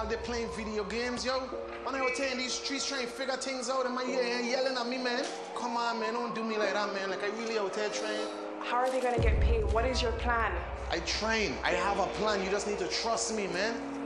there playing video games, yo. When I was in these streets trying to figure things out in my ear and yelling at me, man. Come on, man, don't do me like that, man. Like, I really out there trying. How are they gonna get paid? What is your plan? I train. I have a plan. You just need to trust me, man.